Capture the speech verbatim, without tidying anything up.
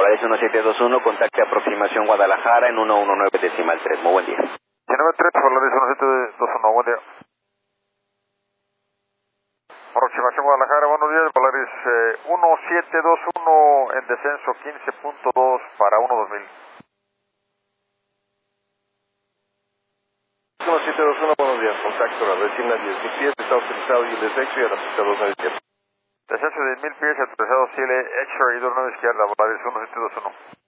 Volaris uno siete dos uno, contacte aproximación Guadalajara en uno uno nueve decimal tres. Muy buen día. nueve tres, Volaris uno siete dos uno, buen día. Aproximación Guadalajara, buenos días, Volaris eh, uno siete dos uno en descenso quince punto dos para uno dos mil. uno siete dos uno, buenos días, contacto la resina diez mil pies, está utilizado y el descenso y a la pista dos nueve izquierda. Descenso de diez mil pies, autorizado Chile, X-Ray dos nueve izquierda, Volaris uno siete dos uno.